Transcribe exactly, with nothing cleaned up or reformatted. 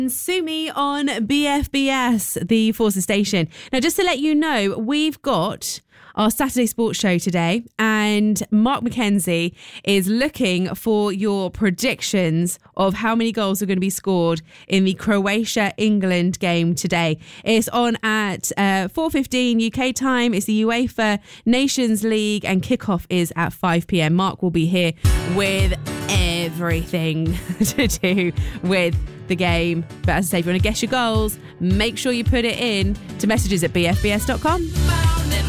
Sumi on B F B S, the Forces Station. Now, just to let you know, we've got our Saturday Sports Show today, and Mark McKenzie is looking for your predictions of how many goals are going to be scored in the Croatia-England game today. It's on at uh, four fifteen U K time. It's the UEFA Nations League, and kickoff is at five p.m. Mark will be here with everything to do with the game. But as I say, if you want to guess your goals, make sure you put it in to messages at b f b s dot com.